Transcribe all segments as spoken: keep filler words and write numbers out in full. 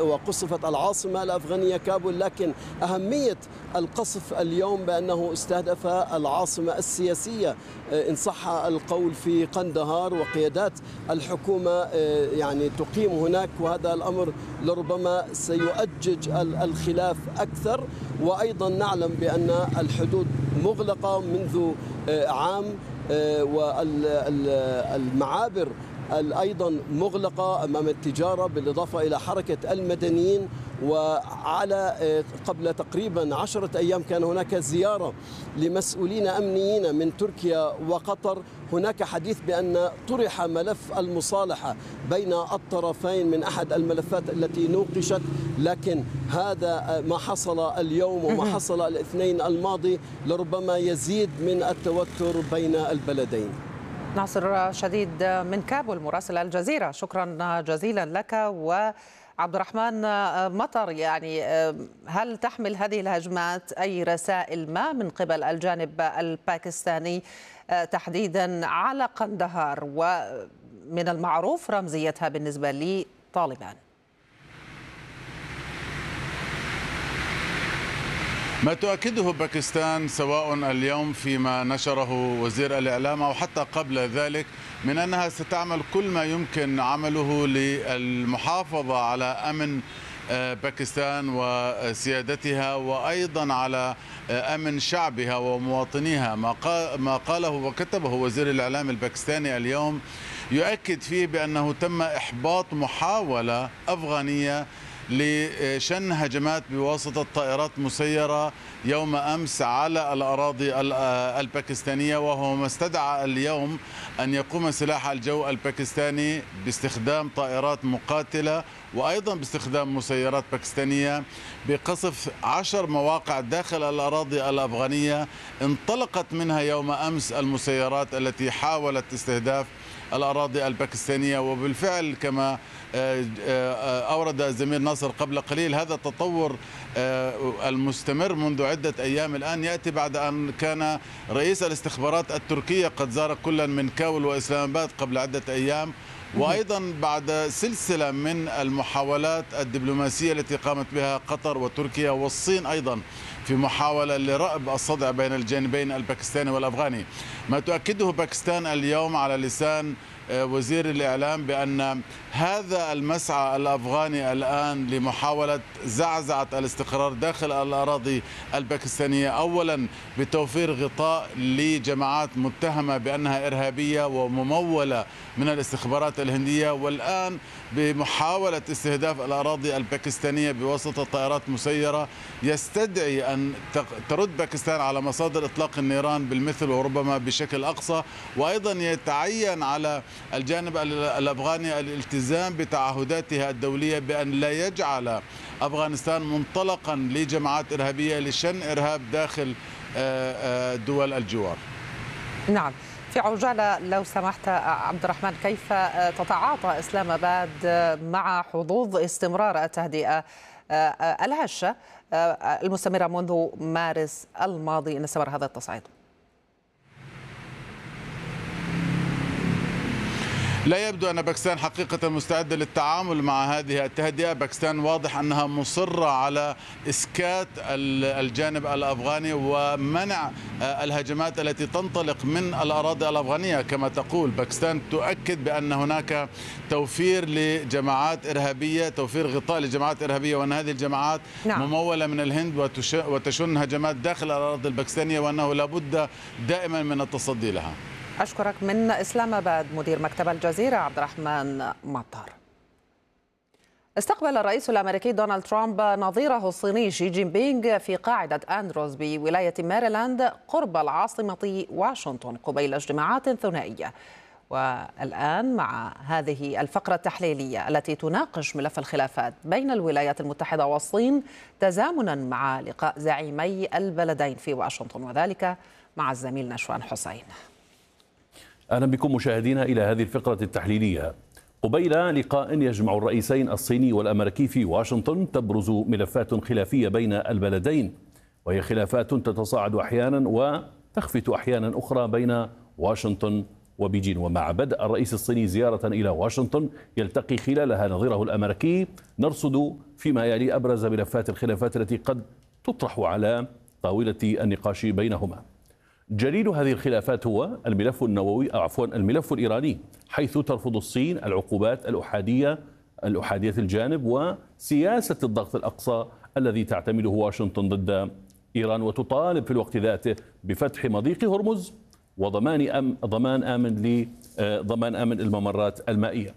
وقصفت العاصمة الأفغانية كابول، لكن أهمية القصف اليوم بأنه استهدف العاصمة السياسية إن صح القول في قندهار، وقيادات الحكومة يعني تقيم هناك، وهذا الأمر لربما سيؤجج الخلاف أكثر. وأيضا نعلم بأن الحدود مغلقة منذ عام، والمعابر أيضا مغلقة أمام التجارة، بالإضافة إلى حركة المدنيين. وعلى قبل تقريبا عشرة أيام كان هناك زيارة لمسؤولين أمنيين من تركيا وقطر. هناك حديث بأن طرح ملف المصالحة بين الطرفين من أحد الملفات التي نوقشت، لكن هذا ما حصل اليوم وما حصل الاثنين الماضي لربما يزيد من التوتر بين البلدين. ناصر شديد من كابول مراسل الجزيرة، شكرا جزيلا لك. وعبد الرحمن مطر، يعني هل تحمل هذه الهجمات أي رسائل ما من قبل الجانب الباكستاني تحديدا على قندهار، ومن المعروف رمزيتها بالنسبة لطالبان؟ ما تؤكده باكستان سواء اليوم فيما نشره وزير الإعلام أو حتى قبل ذلك من أنها ستعمل كل ما يمكن عمله للمحافظة على أمن باكستان وسيادتها، وأيضا على أمن شعبها ومواطنيها. ما قاله وكتبه وزير الإعلام الباكستاني اليوم يؤكد فيه بأنه تم إحباط محاولة أفغانية لشن هجمات بواسطة طائرات مسيرة يوم أمس على الأراضي الباكستانية، وهو ما استدعى اليوم أن يقوم سلاح الجو الباكستاني باستخدام طائرات مقاتلة وأيضا باستخدام مسيرات باكستانية بقصف عشر مواقع داخل الأراضي الأفغانية انطلقت منها يوم أمس المسيرات التي حاولت استهداف الأراضي الباكستانية. وبالفعل كما أورد الزميل ناصر قبل قليل، هذا التطور المستمر منذ عدة أيام الآن يأتي بعد أن كان رئيس الاستخبارات التركية قد زار كلا من كابول وإسلام آباد قبل عدة أيام، وأيضا بعد سلسلة من المحاولات الدبلوماسية التي قامت بها قطر وتركيا والصين أيضا في محاولة لرأب الصدع بين الجانبين الباكستاني والأفغاني. ما تؤكده باكستان اليوم على لسان وزير الإعلام بأن هذا المسعى الأفغاني الآن لمحاولة زعزعة الاستقرار داخل الأراضي الباكستانية، أولا بتوفير غطاء لجماعات متهمة بأنها إرهابية وممولة من الاستخبارات الهندية، والآن بمحاولة استهداف الأراضي الباكستانية بواسطة طائرات مسيرة، يستدعي أن ترد باكستان على مصادر إطلاق النيران بالمثل وربما بشكل أقصى. وأيضا يتعين على الجانب الأفغاني الالتزام بتعهداتها الدولية بأن لا يجعل أفغانستان منطلقا لجماعات إرهابية لشن إرهاب داخل دول الجوار. نعم، في عجالة لو سمحت عبد الرحمن، كيف تتعاطى إسلام آباد مع حظوظ استمرار التهدئة الهشة المستمرة منذ مارس الماضي إن استمر هذا التصعيد؟ لا يبدو أن باكستان حقيقة مستعدة للتعامل مع هذه التهدئة. باكستان واضح أنها مصرة على إسكات الجانب الأفغاني ومنع الهجمات التي تنطلق من الأراضي الأفغانية. كما تقول باكستان تؤكد بأن هناك توفير لجماعات إرهابية، توفير غطاء لجماعات إرهابية، وأن هذه الجماعات نعم. ممولة من الهند وتشن هجمات داخل الأراضي الباكستانية، وأنه لابد دائما من التصدي لها. أشكرك من إسلام آباد مدير مكتب الجزيرة عبد الرحمن مطر. استقبل الرئيس الأمريكي دونالد ترامب نظيره الصيني شي جين بينغ في قاعدة أندروز بولاية ماريلاند قرب العاصمة واشنطن قبيل اجتماعات ثنائية. والآن مع هذه الفقرة التحليلية التي تناقش ملف الخلافات بين الولايات المتحدة والصين تزامنا مع لقاء زعيمي البلدين في واشنطن، وذلك مع الزميل نشوان حسين. أهلا بكم مشاهدينا إلى هذه الفقرة التحليلية. قبيل لقاء يجمع الرئيسين الصيني والأمريكي في واشنطن تبرز ملفات خلافية بين البلدين، وهي خلافات تتصاعد أحيانا وتخفت أحيانا أخرى بين واشنطن وبيجين. ومع بدء الرئيس الصيني زيارة إلى واشنطن يلتقي خلالها نظيره الأمريكي، نرصد فيما يلي أبرز ملفات الخلافات التي قد تطرح على طاولة النقاش بينهما. جليل هذه الخلافات هو الملف النووي أو عفوا الملف الإيراني، حيث ترفض الصين العقوبات الأحادية الأحادية الجانب وسياسة الضغط الأقصى الذي تعتمده واشنطن ضد إيران، وتطالب في الوقت ذاته بفتح مضيق هرمز وضمان أم ضمان آمن لضمان آمن الممرات المائية.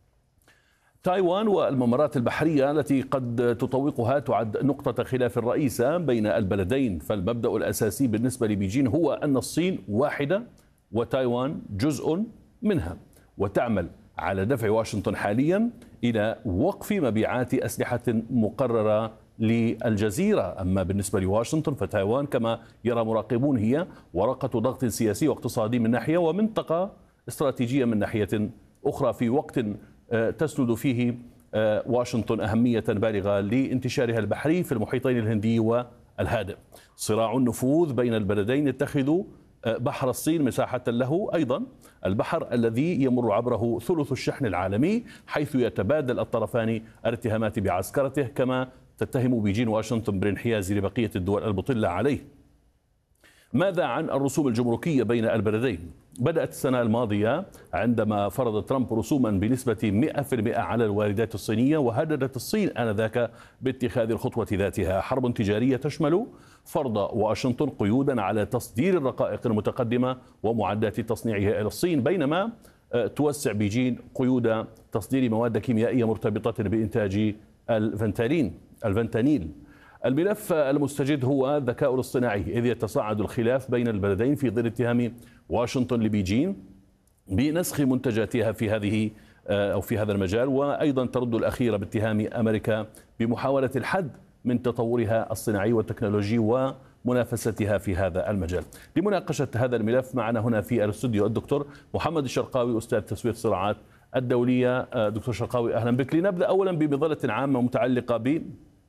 تايوان والممرات البحرية التي قد تطوقها تعد نقطة خلاف رئيسة بين البلدين، فالمبدأ الأساسي بالنسبة لبيجين هو أن الصين واحدة وتايوان جزء منها، وتعمل على دفع واشنطن حاليا إلى وقف مبيعات أسلحة مقررة للجزيرة. أما بالنسبة لواشنطن فتايوان كما يرى مراقبون هي ورقة ضغط سياسي واقتصادي من ناحية، ومنطقة استراتيجية من ناحية أخرى، في وقت تسند فيه واشنطن أهمية بالغة لانتشارها البحري في المحيطين الهندي والهادئ. صراع النفوذ بين البلدين يتخذ بحر الصين مساحة له، أيضا البحر الذي يمر عبره ثلث الشحن العالمي، حيث يتبادل الطرفان الاتهامات بعسكرته، كما تتهم بيجين واشنطن بالانحياز لبقية الدول المطلة عليه. ماذا عن الرسوم الجمركية بين البلدين؟ بدأت السنة الماضية عندما فرض ترامب رسوما بنسبة مئة بالمئة على الواردات الصينية، وهددت الصين آنذاك باتخاذ الخطوة ذاتها. حرب تجارية تشمل فرض واشنطن قيودا على تصدير الرقائق المتقدمة ومعدات تصنيعها إلى الصين، بينما توسع بيجين قيود تصدير مواد كيميائية مرتبطة بإنتاج الفنتانيل الفنتانيل الملف المستجد هو الذكاء الاصطناعي، إذ يتصاعد الخلاف بين البلدين في ظل اتهام واشنطن لبيجين بنسخ منتجاتها في هذه أو في هذا المجال، وأيضا ترد الأخيرة باتهام أمريكا بمحاولة الحد من تطورها الصناعي والتكنولوجي ومنافستها في هذا المجال. لمناقشة هذا الملف معنا هنا في الاستوديو الدكتور محمد الشرقاوي، أستاذ تسوية الصراعات الدولية. دكتور شرقاوي أهلا بك. لنبدأ أولا بمظلة عامة متعلقة ب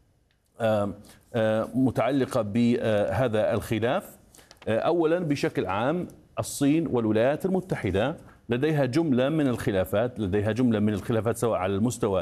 متعلقة بهذا الخلاف. أولا بشكل عام الصين والولايات المتحدة لديها جملة من الخلافات لديها جملة من الخلافات سواء على المستوى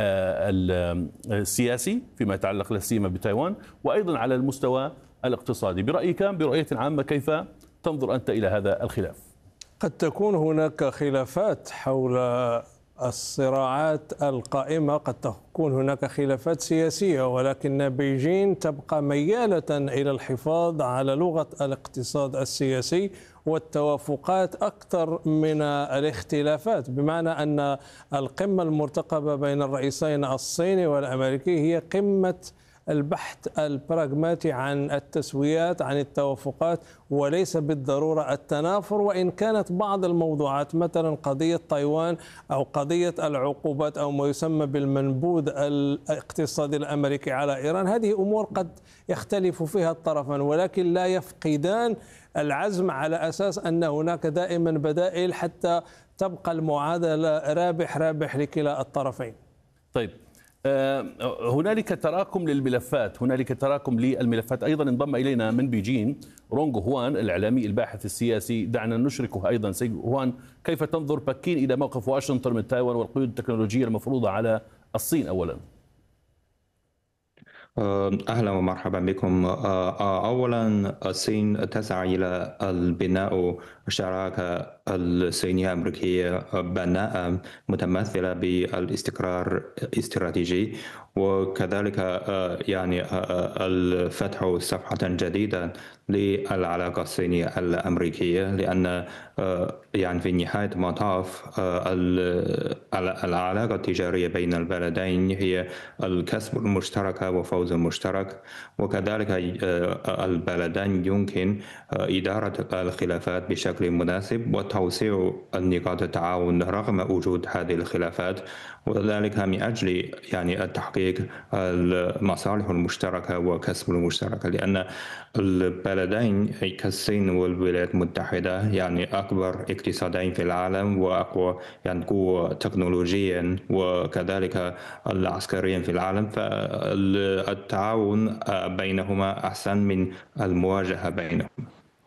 السياسي فيما يتعلق لا سيما بتايوان، وأيضا على المستوى الاقتصادي. برأيك برؤية عامة كيف تنظر أنت إلى هذا الخلاف؟ قد تكون هناك خلافات حول الصراعات القائمة، قد تكون هناك خلافات سياسية، ولكن بيجين تبقى ميالة إلى الحفاظ على لغة الاقتصاد السياسي والتوافقات أكثر من الاختلافات، بمعنى أن القمة المرتقبة بين الرئيسين الصيني والأمريكي هي قمة البحث البراغماتي عن التسويات، عن التوافقات، وليس بالضرورة التنافر، وإن كانت بعض الموضوعات مثلا قضية تايوان أو قضية العقوبات أو ما يسمى بالمنبوذ الاقتصادي الأمريكي على إيران، هذه أمور قد يختلف فيها الطرفان، ولكن لا يفقدان العزم على أساس أن هناك دائما بدائل حتى تبقى المعادلة رابح رابح لكلا الطرفين. طيب، هنالك تراكم للملفات هنالك تراكم للملفات أيضا انضم إلينا من بيجين رونغ هوان الإعلامي الباحث السياسي، دعنا نشركه أيضا. سيد هوان، كيف تنظر بكين إلى موقف واشنطن من تايوان والقيود التكنولوجية المفروضة على الصين أولا؟ أهلا ومرحبا بكم. أولا الصين تسعى إلى البناء شراكة الصينية الأمريكية بناء متمثلة بالاستقرار الاستراتيجي، وكذلك يعني الفتح صفحة جديدة للعلاقة الصينية الأمريكية، لأن يعني في نهاية المطاف العلاقة التجارية بين البلدين هي الكسب المشترك وفوز المشترك، وكذلك البلدين يمكن إدارة الخلافات بشكل مناسب وتوسيع نقاط التعاون رغم وجود هذه الخلافات، وذلك من أجل يعني التحقيق المصالح المشتركة وكسب المشتركة، لأن البلدين كالصين والولايات المتحدة يعني أكبر اقتصادين في العالم وأقوى يعني قوة تكنولوجيا وكذلك العسكريا في العالم، فالتعاون بينهما أحسن من المواجهة بينهما.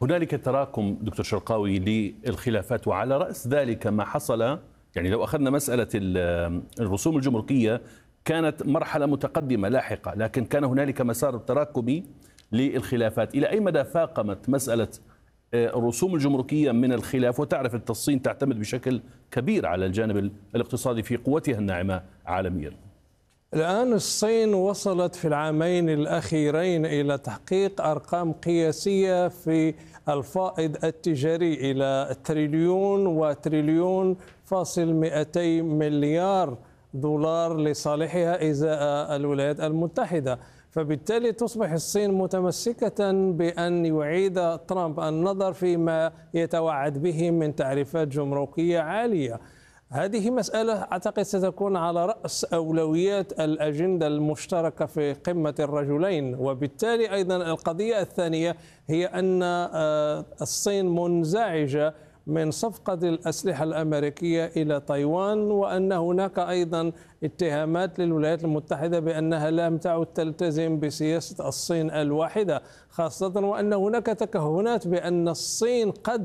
هنالك تراكم دكتور شرقاوي للخلافات، وعلى رأس ذلك ما حصل. يعني لو أخذنا مسألة الرسوم الجمركية كانت مرحلة متقدمة لاحقة، لكن كان هنالك مسار تراكمي للخلافات. إلى أي مدى فاقمت مسألة الرسوم الجمركية من الخلاف؟ وتعرف أن الصين تعتمد بشكل كبير على الجانب الاقتصادي في قوتها الناعمة عالميا. الآن الصين وصلت في العامين الأخيرين إلى تحقيق أرقام قياسية في الفائض التجاري إلى تريليون وتريليون فاصل مئتي مليار دولار لصالحها إزاء الولايات المتحدة. فبالتالي تصبح الصين متمسكة بأن يعيد ترامب النظر فيما يتوعد به من تعريفات جمركية عالية. هذه مسألة أعتقد ستكون على رأس أولويات الأجندة المشتركة في قمة الرجلين. وبالتالي أيضا القضية الثانية هي أن الصين منزعجة من صفقة الأسلحة الأمريكية إلى تايوان، وأن هناك أيضا اتهامات للولايات المتحدة بأنها لم تعد تلتزم بسياسة الصين الواحدة، خاصة وأن هناك تكهنات بأن الصين قد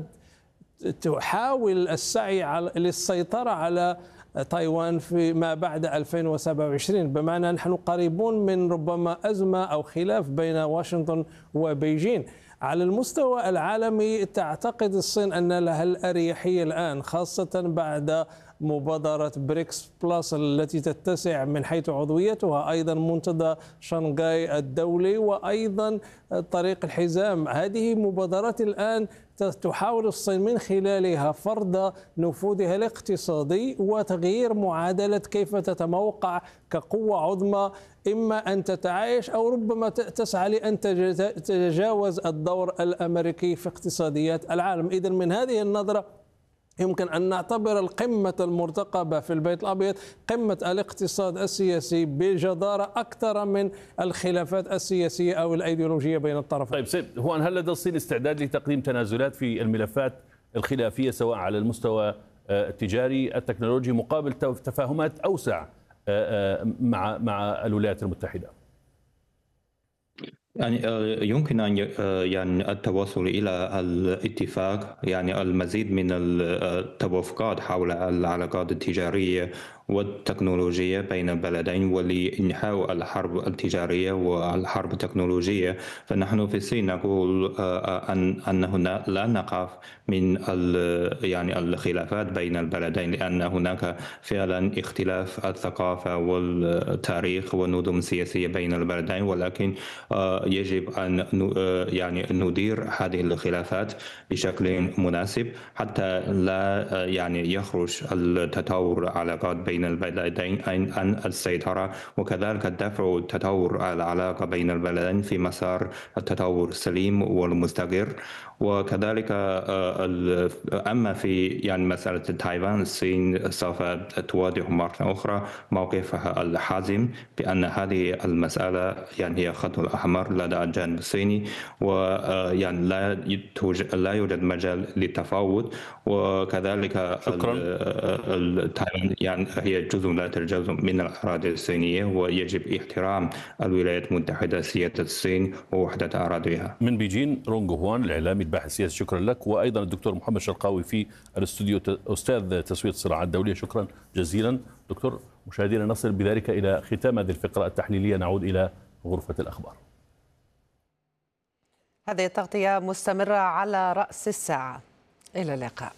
تحاول السعي للسيطرة على تايوان في ما بعد ألفين وسبعة وعشرين، بمعنى نحن قريبون من ربما أزمة أو خلاف بين واشنطن وبيجين. على المستوى العالمي تعتقد الصين أن لها الأريحية الآن، خاصة بعد مبادرة بريكس بلس التي تتسع من حيث عضويتها، أيضا منتدى شنغهاي الدولي، وأيضا طريق الحزام. هذه مبادرات الآن تحاول الصين من خلالها فرض نفوذها الاقتصادي وتغيير معادلة كيف تتموقع كقوة عظمى، إما أن تتعايش أو ربما تسعى لأن تتجاوز الدور الأمريكي في اقتصاديات العالم. إذن من هذه النظرة يمكن أن نعتبر القمة المرتقبة في البيت الأبيض قمة الاقتصاد السياسي بجدارة أكثر من الخلافات السياسية أو الأيديولوجية بين الطرفين. طيب سيد، هو هل لدى الصين استعداد لتقديم تنازلات في الملفات الخلافية سواء على المستوى التجاري التكنولوجي مقابل تفاهمات أوسع مع مع الولايات المتحدة؟ يعني يمكن أن يعني التوصل إلى الاتفاق، يعني المزيد من التوافقات حول العلاقات التجارية والتكنولوجية بين البلدين ولإنهاء الحرب التجارية والحرب التكنولوجية. فنحن في الصين نقول أن أنه لا نخاف من يعني الخلافات بين البلدين، لأن هناك فعلا اختلاف الثقافة والتاريخ والنظم السياسية بين البلدين، ولكن يجب أن يعني ندير هذه الخلافات بشكل مناسب حتى لا يعني يخرج التطور العلاقات بين البلدين عن السيطرة، وكذلك دفع تطور العلاقة بين البلدين في مسار التطور السليم والمستقر. وكذلك أما في يعني مسألة تايوان، الصين سوف توضح مرة أخرى موقفها الحازم بأن هذه المسألة يعني هي خط الأحمر لدى الجانب الصيني، ويعني لا لا يوجد مجال للتفاوض. وكذلك تايوان يعني هي جزء لا يتجزأ من الأراضي الصينية، ويجب احترام الولايات المتحدة سيادة الصين ووحدة أراضيها. من بيجين رونغ هوان الإعلامي الباحث السياسي، شكرا لك. وأيضا الدكتور محمد شرقاوي في الاستوديو أستاذ تسوية الصراعات الدولية، شكرا جزيلا دكتور. مشاهدينا نصل بذلك إلى ختام هذه الفقرة التحليلية، نعود إلى غرفة الأخبار. هذه التغطية مستمرة على رأس الساعة، إلى اللقاء.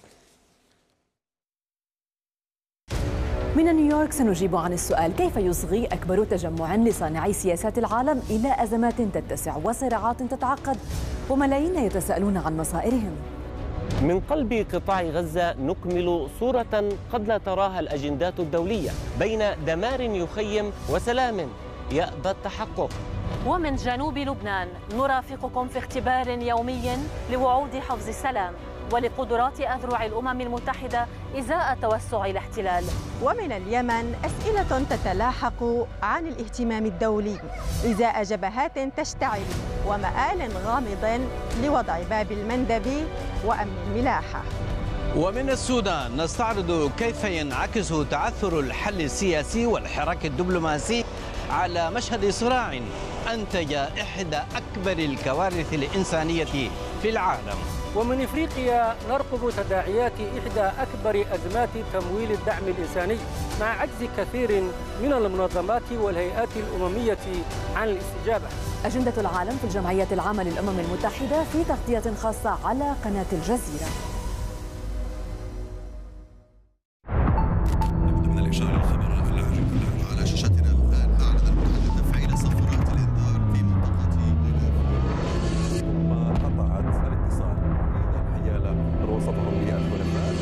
من نيويورك سنجيب عن السؤال: كيف يصغي أكبر تجمع لصانعي سياسات العالم إلى أزمات تتسع وصراعات تتعقد وملايين يتساءلون عن مصائرهم؟ من قلب قطاع غزة نكمل صورة قد لا تراها الأجندات الدولية بين دمار يخيم وسلام يأبى التحقق. ومن جنوب لبنان نرافقكم في اختبار يومي لوعود حفظ السلام ولقدرات أذرع الأمم المتحدة إزاء توسع الاحتلال. ومن اليمن أسئلة تتلاحق عن الاهتمام الدولي إزاء جبهات تشتعل ومآل غامض لوضع باب المندب وأمن الملاحة. ومن السودان نستعرض كيف ينعكس تعثر الحل السياسي والحراك الدبلوماسي على مشهد صراع أنتج إحدى أكبر الكوارث الإنسانية في العالم. ومن إفريقيا نرقب تداعيات إحدى أكبر أزمات تمويل الدعم الإنساني مع عجز كثير من المنظمات والهيئات الأممية عن الاستجابة. أجندة العالم في الجمعية العامة للأمم المتحدة في تغطية خاصة على قناة الجزيرة. من الإشارة